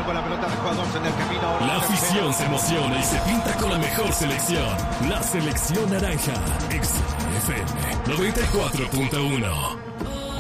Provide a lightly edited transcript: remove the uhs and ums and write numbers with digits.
Viene con la pelota de jugadores en el camino. Ahora La afición se emociona y se pinta con la mejor selección. La selección naranja. XFM 94.1.